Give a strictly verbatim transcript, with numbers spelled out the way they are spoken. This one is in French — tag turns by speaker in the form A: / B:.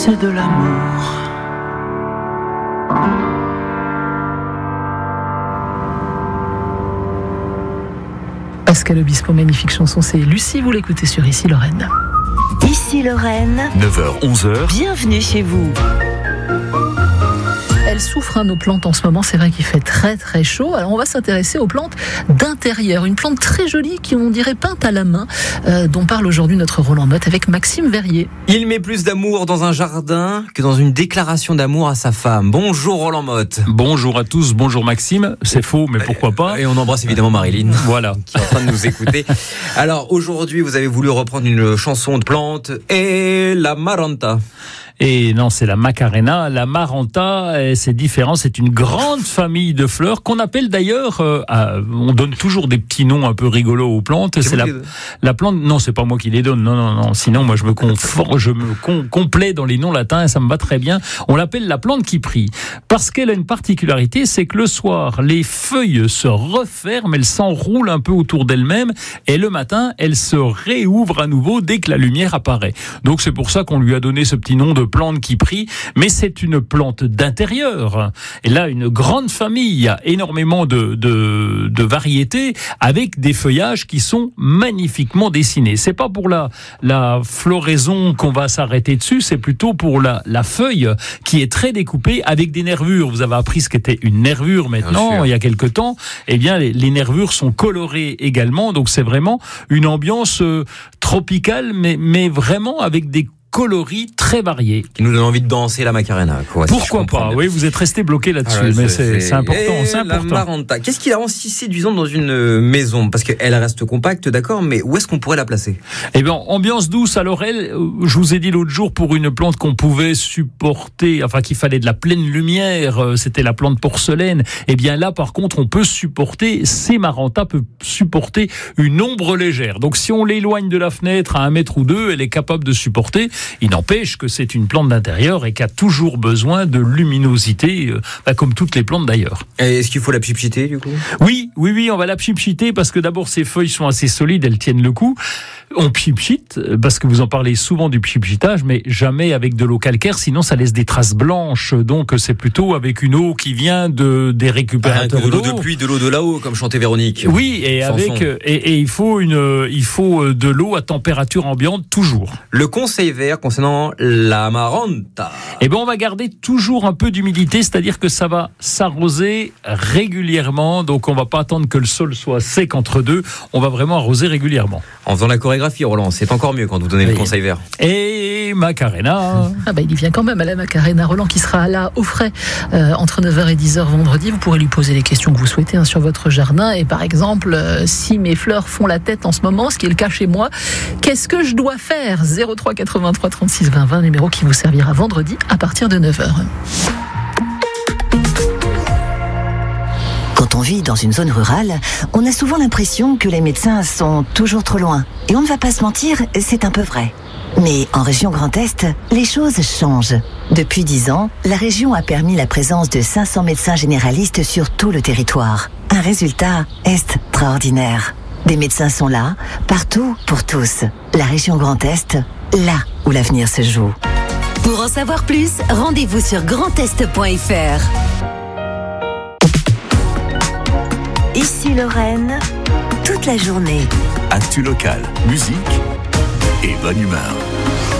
A: C'est de l'amour.
B: Pascal Obispo, magnifique chanson, c'est Lucie, vous l'écoutez sur Ici Lorraine.
C: Ici Lorraine,
D: neuf heures onze heures.
C: Bienvenue chez vous.
B: Elles souffrent, hein, nos plantes en ce moment, c'est vrai qu'il fait très très chaud. Alors on va s'intéresser aux plantes d'intérieur. Une plante très jolie qui on dirait peinte à la main, euh, dont parle aujourd'hui notre Roland Motte avec Maxime Verrier.
E: Il met plus d'amour dans un jardin que dans une déclaration d'amour à sa femme. Bonjour Roland Motte.
F: Bonjour à tous, bonjour Maxime. C'est faux, mais pourquoi pas.
E: Et on embrasse évidemment Marilyn,
F: voilà,
E: qui est en train de nous écouter. Alors aujourd'hui, vous avez voulu reprendre une chanson de plante et la Maranta.
F: Et non, c'est la Macarena. La Maranta, c'est différent. C'est une grande famille de fleurs qu'on appelle d'ailleurs, euh, euh, on donne toujours des petits noms un peu rigolos aux plantes. C'est, c'est la, la plante, non, c'est pas moi qui les donne. Non, non, non. Sinon, moi, je me conforme, je me com- complais dans les noms latins et ça me va très bien. On l'appelle la plante qui prie. Parce qu'elle a une particularité, c'est que le soir, les feuilles se referment, elles s'enroulent un peu autour d'elles-mêmes et le matin, elles se réouvrent à nouveau dès que la lumière apparaît. Donc, c'est pour ça qu'on lui a donné ce petit nom de plante qui prie, mais c'est une plante d'intérieur. Et là, une grande famille, il y a énormément de, de, de variétés avec des feuillages qui sont magnifiquement dessinés. C'est pas pour la, la floraison qu'on va s'arrêter dessus, c'est plutôt pour la, la feuille qui est très découpée avec des nervures. Vous avez appris ce qu'était une nervure maintenant, il y a quelque temps. Eh bien, les, les nervures sont colorées également, donc c'est vraiment une ambiance euh, tropicale, mais, mais vraiment avec des coloris très variés.
E: Qui nous donne envie de danser la Macarena. Quoi,
F: Pourquoi
E: si
F: pas?
E: bien.
F: Oui, vous êtes resté bloqué là-dessus,
E: Ah,
F: mais
E: c'est,
F: c'est, c'est important.
E: Et
F: c'est important.
E: La Maranta. Qu'est-ce qui la rend si séduisante dans une maison? Parce qu'elle reste compacte, d'accord, mais où est-ce qu'on pourrait la placer?
F: Eh bien, ambiance douce. Alors elle, je vous ai dit l'autre jour, pour une plante qu'on pouvait supporter, enfin qu'il fallait de la pleine lumière, c'était la plante porcelaine. Eh bien là, par contre, on peut supporter, ces Maranta peut supporter une ombre légère. Donc si on l'éloigne de la fenêtre à un mètre ou deux, elle est capable de supporter. Il n'empêche que c'est une plante d'intérieur et qui a toujours besoin de luminosité, euh, bah, comme toutes les plantes d'ailleurs.
E: Et est-ce qu'il faut la pchipchiter du coup?
F: Oui, oui, oui, on va la pchipchiter parce que d'abord ses feuilles sont assez solides, elles tiennent le coup. On pchipchite parce que vous en parlez souvent du pchipchitage, mais jamais avec de l'eau calcaire, sinon ça laisse des traces blanches. Donc c'est plutôt avec une eau qui vient de des récupérateurs
E: ah, de l'eau
F: d'eau.
E: de pluie, de l'eau de là-haut, comme chantait Véronique.
F: Oui, et
E: Sanson.
F: avec et, et il faut une, il faut de l'eau à température ambiante toujours.
E: Le conseil vert concernant la Maranta.
F: Eh ben on va garder toujours un peu d'humidité, c'est-à-dire que ça va s'arroser régulièrement. Donc on va pas attendre que le sol soit sec entre deux. On va vraiment arroser régulièrement.
E: En faisant la chorégraphie, Roland, c'est encore mieux quand vous donnez oui. le conseil vert.
F: Et Macarena.
B: Ah bah il y vient quand même à la Macarena. Roland qui sera là au frais euh, entre neuf heures et dix heures vendredi. Vous pourrez lui poser les questions que vous souhaitez hein, sur votre jardin. Et par exemple, euh, si mes fleurs font la tête en ce moment, ce qui est le cas chez moi, qu'est-ce que je dois faire? zéro trois quatre-vingt-trois trente-six vingt vingt, numéro qui vous servira vendredi à partir de neuf heures.
C: Quand on vit dans une zone rurale, on a souvent l'impression que les médecins sont toujours trop loin. Et on ne va pas se mentir, c'est un peu vrai. Mais en région Grand Est, les choses changent. Depuis dix ans, la région a permis la présence de cinq cents médecins généralistes sur tout le territoire. Un résultat extraordinaire. Des médecins sont là, partout, pour tous. La région Grand Est, là où l'avenir se joue.
G: Pour en savoir plus, rendez-vous sur grand est point f r.
C: Ici Lorraine, toute la journée.
D: Actu locale, musique et bonne humeur.